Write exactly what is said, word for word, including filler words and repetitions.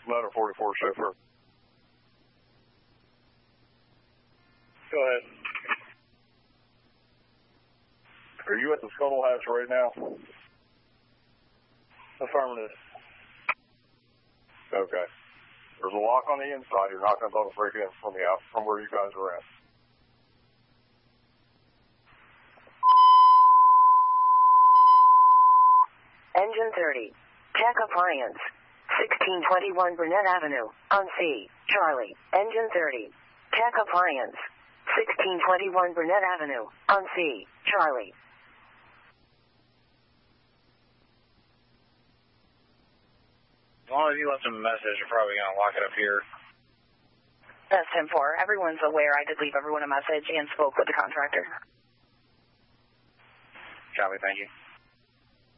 Motor forty-four chauffeur. Go ahead. Are you at the scuttle hatch right now? Affirmative. Okay. There's a lock on the inside. You're not going to be able to break it in from the out from where you guys are at. Engine thirty. Tech Appliance. sixteen twenty-one Burnett Avenue. On C. Charlie. Engine thirty. Tech Appliance. sixteen twenty-one Burnett Avenue. On C. Charlie. As long as you left him a message, you're probably going to lock it up here. That's ten four. Everyone's aware I did leave everyone a message and spoke with the contractor. Copy, thank you.